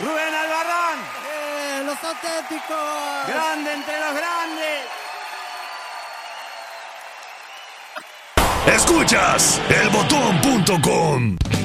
Rubén Albarrán. Los auténticos. Grande entre los grandes. Escuchas elbotón.com.